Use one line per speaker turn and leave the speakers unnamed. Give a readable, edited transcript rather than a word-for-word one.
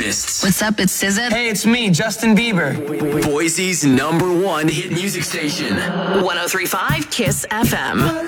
artists.
What's up? It's SZA.
Hey, it's me, Justin Bieber.
Boise's #1 hit music station.
103.5 KISS FM.